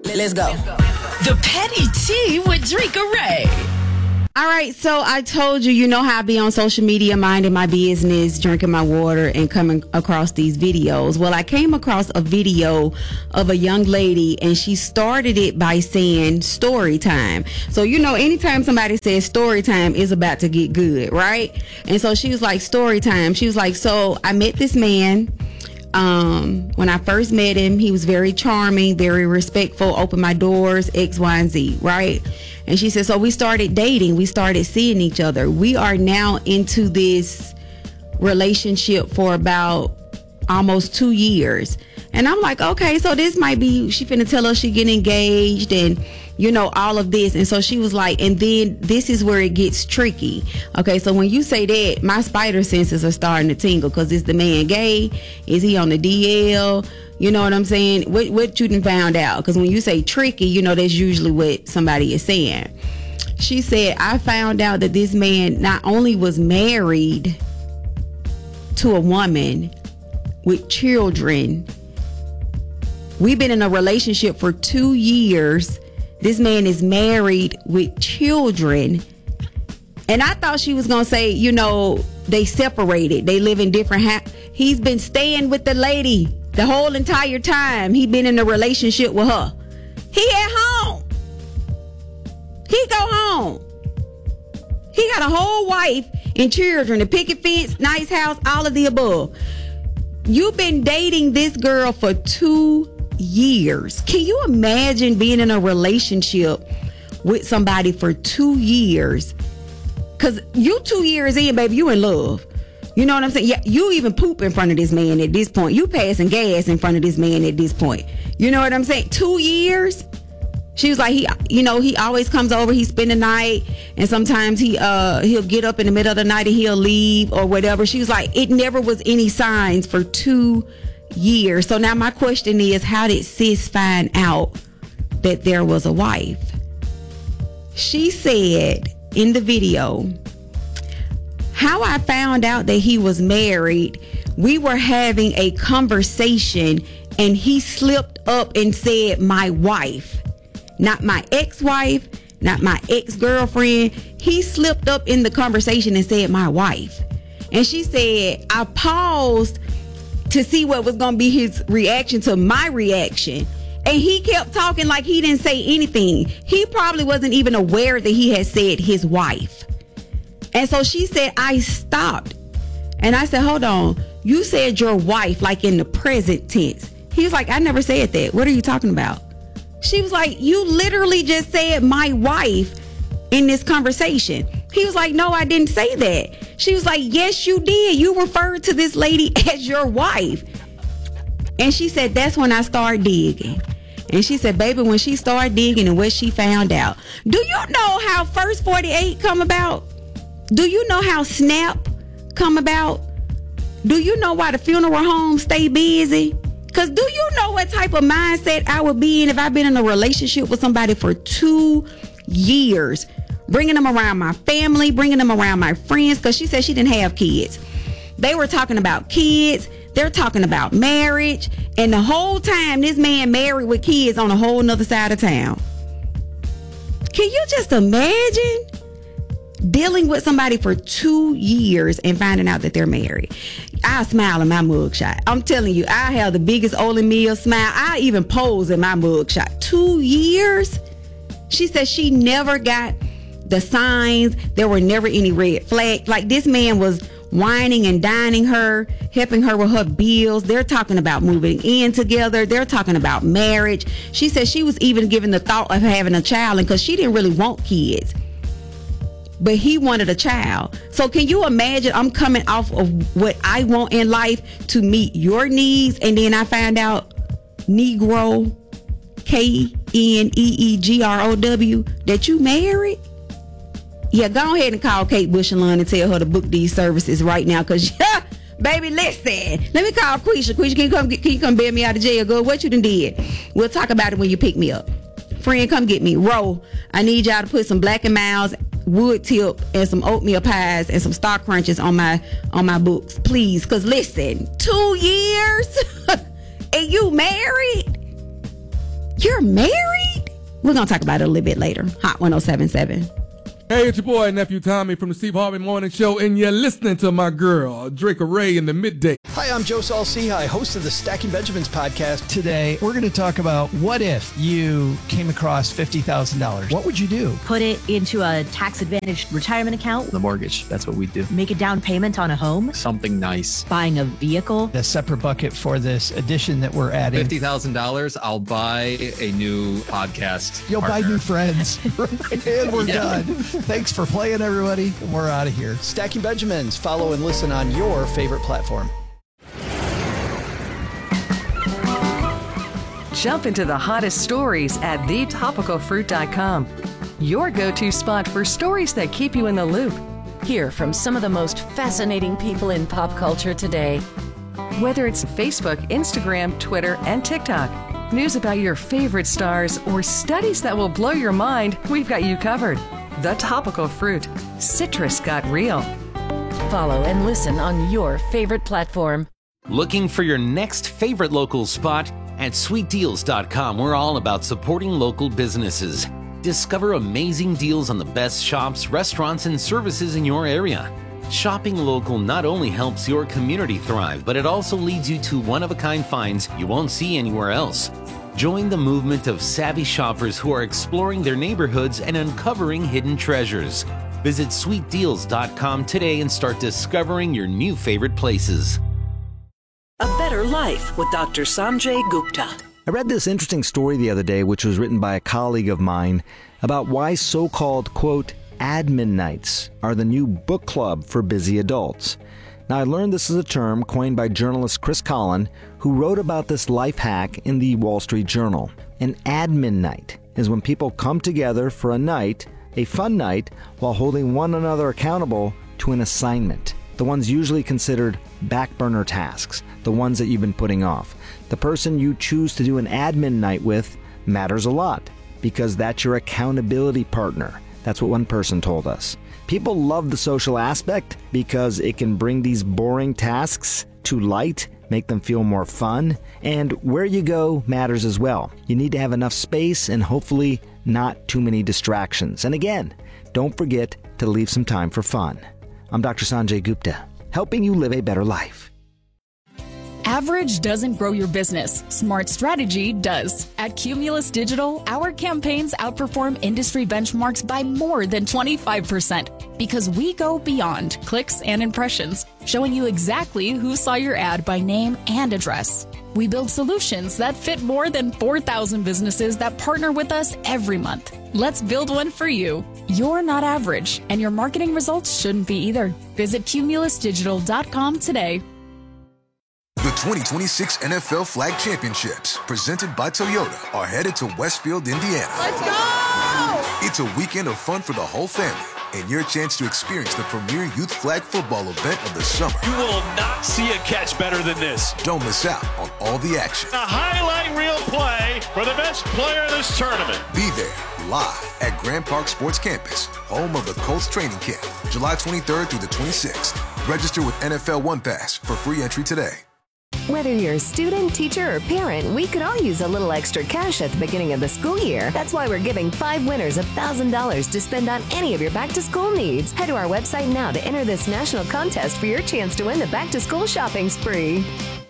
Let's go. The Petty Tea with Drika Ray. All right, so I told you, you know how I be on social media, minding my business, drinking my water, and coming across these videos. Well, I came across a video of a young lady, and she started it by saying story time. So, you know, anytime somebody says story time is about to get good, right? And so she was like, story time. She was like, so I met this man. When I first met him, he was very charming, very respectful, opened my doors, X, Y, and Z, right? And she said, so we started dating. We started seeing each other. We are now into this relationship for about almost 2 years. And I'm like, okay, so this might be, she finna tell us she getting engaged and, you know, all of this. And so she was like, and then this is where it gets tricky. Okay, so when you say that, my spider senses are starting to tingle, because is the man gay? Is he on the DL? You know what I'm saying? What you done found out? Because when you say tricky, you know, that's usually what somebody is saying. She said, I found out that this man not only was married to a woman with children. We've been in a relationship for 2 years. This man is married with children. And I thought she was going to say, you know, they separated. They live in different He's been staying with the lady the whole entire time. He been in a relationship with her. He at home. He go home. He got a whole wife and children, a picket fence, nice house, all of the above. You've been dating this girl for 2 years. Can you imagine being in a relationship with somebody for 2 years? Because you 2 years in, baby, you in love. You know what I'm saying? Yeah, you even poop in front of this man at this point. You passing gas in front of this man at this point. You know what I'm saying? 2 years. She was like, he always comes over, he spend the night, and sometimes he'll get up in the middle of the night and he'll leave or whatever. She was like, it never was any signs for 2 years. So now my question is, how did sis find out that there was a wife? She said in the video, how I found out that he was married, we were having a conversation and he slipped up and said, my wife. Not my ex-wife, not my ex-girlfriend. He slipped up in the conversation and said, my wife. And she said, I paused to see what was going to be his reaction to my reaction. And he kept talking like he didn't say anything. He probably wasn't even aware that he had said his wife. And so she said, I stopped. And I said, hold on. You said your wife, like in the present tense. He was like, I never said that. What are you talking about? She was like, you literally just said my wife in this conversation. He was like, no, I didn't say that. She was like, yes, you did. You referred to this lady as your wife. And she said, that's when I started digging. And she said, baby, when she started digging and what she found out. Do you know how First 48 come about? Do you know how SNAP come about? Do you know why the funeral homes stay busy? Because do you know what type of mindset I would be in if I've been in a relationship with somebody for 2 years? Bringing them around my family, bringing them around my friends, because she said she didn't have kids. They were talking about kids. They're talking about marriage. And the whole time, this man married with kids on a whole nother side of town. Can you just imagine dealing with somebody for 2 years and finding out that they're married? I smile in my mugshot. I'm telling you, I have the biggest Ole Mill smile. I even pose in my mugshot. 2 years? She said she never got the signs. There were never any red flags. Like, this man was whining and dining her, helping her with her bills. They're talking about moving in together. They're talking about marriage. She said she was even given the thought of having a child, and because she didn't really want kids. But he wanted a child. So can you imagine, I'm coming off of what I want in life to meet your needs, and then I find out Negro, K-N-E-E-G-R-O-W, that you married? Yeah, go ahead and call Kate Bushland and tell her to book these services right now, because, baby, listen. Let me call Quisha. Quisha, can you come bail me out of jail, girl? What you done did? We'll talk about it when you pick me up. Friend, come get me. Ro, I need y'all to put some Black and Milds, wood tip, and some oatmeal pies and some Star Crunches on my books, please. Because listen, 2 years and you married? You're married? we're going to talk about it a little bit later. Hot 107.7. Hey, it's your boy, Nephew Tommy from the Steve Harvey Morning Show, and you're listening to my girl, Drake Ray, in the midday. Hi, I'm Joe Saul-Sehy, host of the Stacking Benjamins podcast. Today, we're going to talk about what if you came across $50,000? What would you do? Put it into a tax-advantaged retirement account. The mortgage, that's what we do. Make a down payment on a home. Something nice. Buying a vehicle. A separate bucket for this addition that we're adding. $50,000, I'll buy a new podcast. You'll partner. buy new friends. And we're done. Thanks for playing, everybody. We're out of here. Stacking Benjamins. Follow and listen on your favorite platform. Jump into the hottest stories at thetopicalfruit.com. Your go-to spot for stories that keep you in the loop. Hear from some of the most fascinating people in pop culture today. Whether it's Facebook, Instagram, Twitter, and TikTok, news about your favorite stars, or studies that will blow your mind, we've got you covered. The Topical Fruit. Citrus got real. Follow and listen on your favorite platform. Looking for your next favorite local spot? At sweetdeals.com, we're all about supporting local businesses. Discover amazing deals on the best shops, restaurants, and services in your area. Shopping local not only helps your community thrive, but it also leads you to one-of-a-kind finds you won't see anywhere else. Join the movement of savvy shoppers who are exploring their neighborhoods and uncovering hidden treasures. Visit sweetdeals.com today and start discovering your new favorite places. A Better Life with Dr. Sanjay Gupta. I read this interesting story the other day, which was written by a colleague of mine, about why so-called, quote, admin nights are the new book club for busy adults. Now, I learned this is a term coined by journalist Chris Collin, who wrote about this life hack in the Wall Street Journal. An admin night is when people come together for a night, a fun night, while holding one another accountable to an assignment. The ones usually considered back burner tasks, the ones that you've been putting off. The person you choose to do an admin night with matters a lot because that's your accountability partner. That's what one person told us. People love the social aspect because it can bring these boring tasks to light, make them feel more fun, and where you go matters as well. You need to have enough space and hopefully not too many distractions. And again, don't forget to leave some time for fun. I'm Dr. Sanjay Gupta, helping you live a better life. Average doesn't grow your business. Smart strategy does. At Cumulus Digital, our campaigns outperform industry benchmarks by more than 25% because we go beyond clicks and impressions, showing you exactly who saw your ad by name and address. We build solutions that fit more than 4,000 businesses that partner with us every month. Let's build one for you. You're not average, and your marketing results shouldn't be either. Visit cumulusdigital.com today. The 2026 NFL Flag Championships, presented by Toyota, are headed to Westfield, Indiana. Let's go! It's a weekend of fun for the whole family and your chance to experience the premier youth flag football event of the summer. You will not see a catch better than this. Don't miss out on all the action. A highlight reel play for the best player of this tournament. Be there live at Grand Park Sports Campus, home of the Colts training camp, July 23rd through the 26th. Register with NFL One Pass for free entry today. Whether you're a student, teacher, or parent, we could all use a little extra cash at the beginning of the school year. That's why we're giving 5 winners $1,000 to spend on any of your back-to-school needs. Head to our website now to enter this national contest for your chance to win the back-to-school shopping spree.